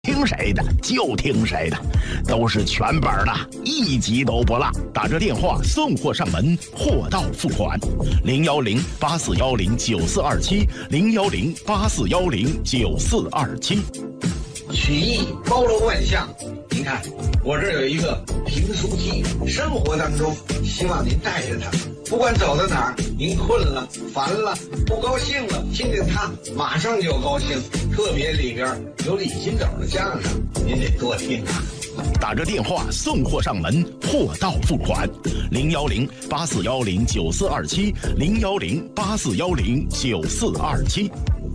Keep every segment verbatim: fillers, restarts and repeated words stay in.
听谁的就听谁的，都是全本的，一集都不落。打着电话送货上门，货到付款。零幺零八四幺零九四二七，零幺零八四幺零九四二七。 曲艺包罗万象，您看我这儿有一个评书机，生活当中希望您带着它，不管走到哪儿，您困了、烦了、不高兴了，听见它马上就高兴。特别里边有李金斗的相声，您得多听啊。 打着电话送货上门，货到付款。零幺零八四幺零九四二七，零幺零八四幺零九四二七。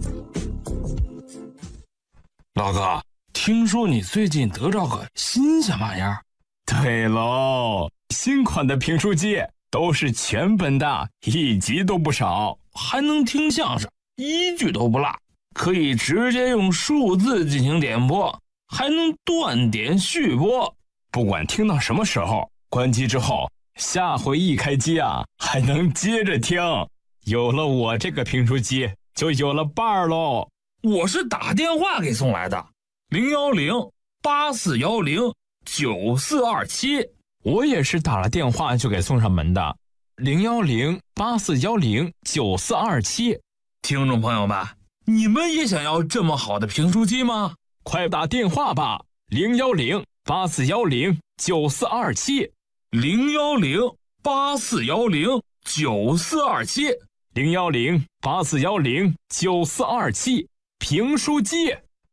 老哥，听说你最近得着个新鲜玩意儿？ 对喽，新款的评书机都是全本的，一集都不少， 还能听相声，一句都不落，可以直接用数字进行点播，还能断点续播。 不管听到什么时候，关机之后，下回一开机啊，还能接着听。有了我这个评书机，就有了伴儿喽。 我是打电话给送来的，零幺零八四幺零九四二七。 我也是打了电话就给送上门的，零幺零八四幺零九四二七。 听众朋友们，你们也想要这么好的评书机吗？ 快打电话吧，零幺零八四幺零九四二七， 零幺零八四幺零九四二七， 零幺零八四幺零九四二七。评书机。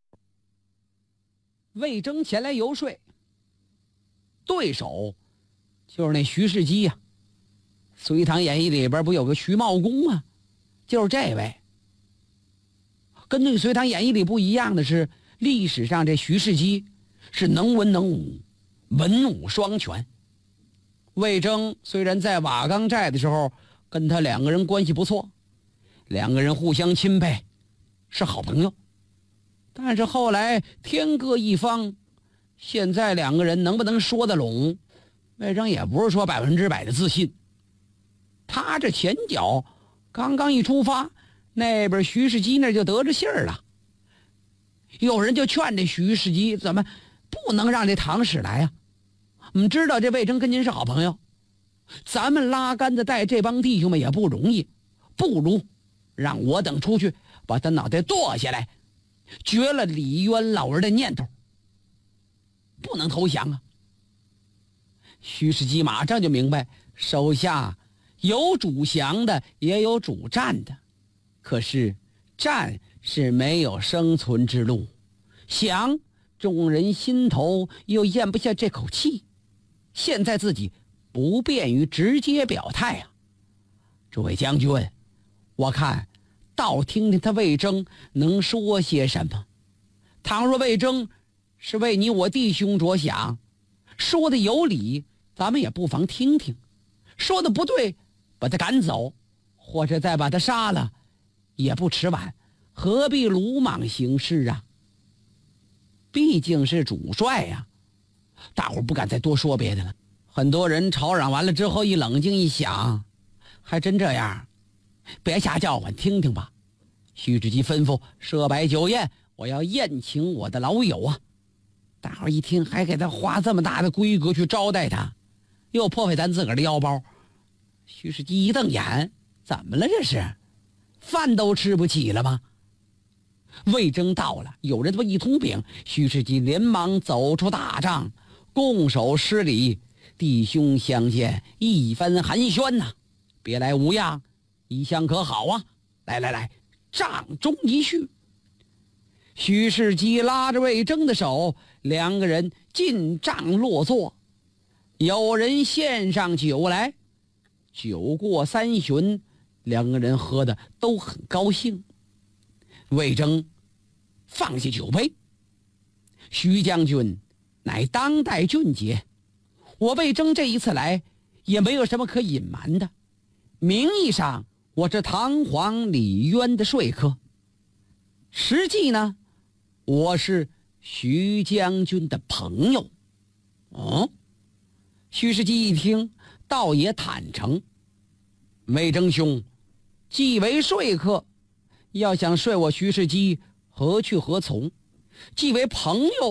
魏征前来游说，对手就是那徐世基呀、啊。隋唐演义里边不有个徐茂公吗？就是这位。跟那个隋唐演义里不一样的是，历史上这徐世基是能文能武，文武双全。魏征虽然在瓦岗寨的时候跟他两个人关系不错，两个人互相钦佩，是好朋友，但是后来天各一方，现在两个人能不能说得拢，魏征也不是说百分之百的自信。他这前脚刚刚一出发，那边徐世基那就得着信儿了。有人就劝这徐世基，怎么不能让这唐使来啊？我们知道这魏征跟您是好朋友，咱们拉杆子带这帮弟兄们也不容易，不如让我等出去把他脑袋剁下来，绝了李渊老儿的念头，不能投降啊。徐世基马上就明白，手下有主降的，也有主战的，可是战是没有生存之路，降众人心头又咽不下这口气，现在自己不便于直接表态啊。诸位将军，我看倒听听他魏征能说些什么。倘若魏征是为你我弟兄着想，说的有理，咱们也不妨听听；说的不对，把他赶走，或者再把他杀了，也不迟晚，何必鲁莽行事啊？毕竟是主帅呀、啊，大伙不敢再多说别的了。很多人吵嚷完了之后，一冷静一想，还真这样，别瞎叫唤，听听吧。徐世基吩咐设摆酒宴，我要宴请我的老友啊。大伙一听，还给他花这么大的规格去招待他，又破坏咱自个儿的腰包。徐世基一瞪眼，怎么了这是？饭都吃不起了吗？魏征到了，有人这么一通禀，徐世基连忙走出大帐，拱手施礼，弟兄相见，一番寒暄呐、啊。别来无恙，一向可好啊？来来来，帐中一叙。徐世基拉着魏征的手，两个人进帐落座。有人献上酒来，酒过三巡，两个人喝的都很高兴。魏征放下酒杯，徐将军乃当代俊杰，我魏征这一次来也没有什么可隐瞒的。名义上我是唐皇李渊的说客，实际呢，我是徐将军的朋友。哦，徐世基一听，倒也坦诚。魏征兄，既为说客，要想说我徐世基何去何从？ 既为朋友